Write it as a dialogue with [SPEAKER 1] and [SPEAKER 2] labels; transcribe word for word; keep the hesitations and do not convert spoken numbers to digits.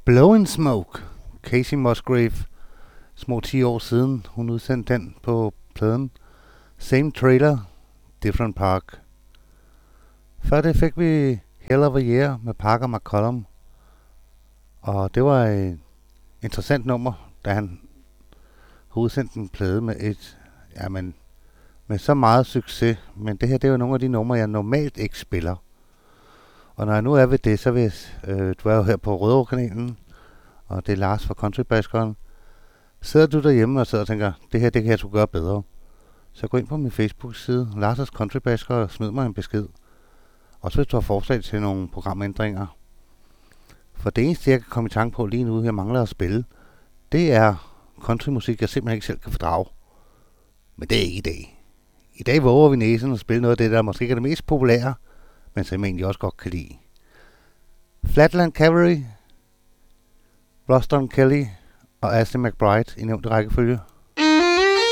[SPEAKER 1] Blowing Smoke, Casey Musgrave, små ti år siden, hun udsendte den på pladen. Same Trailer, Different Park. Før det fik vi Hell of a Year med Parker McCollum. Og det var et interessant nummer, da han udsendte en plade med et, jamen, med så meget succes. Men det her, det er jo nogle af de numre, jeg normalt ikke spiller. Og når jeg nu er ved det, så vil jeg, øh, du er jo her på Rødovre-kanalen, og det er Lars fra Countrybaskeren. Sidder du derhjemme og sidder og tænker, det her, det kan jeg sgu gøre bedre. Så gå ind på min Facebook-side, Lars' Countrybasker, og smid mig en besked. Og så hvis du har forslag til nogle programændringer. For det eneste, jeg kan komme i tanke på lige nu, jeg mangler at spille, det er countrymusik, jeg simpelthen ikke selv kan fordrage. Men det er ikke i dag. I dag våger vi næsen og spille noget af det, der måske ikke er det mest populære, men som jeg egentlig også godt kan lide. Flatland Cavalry, Ruston Kelly og Ashley McBryde i nævnte rækkefølge.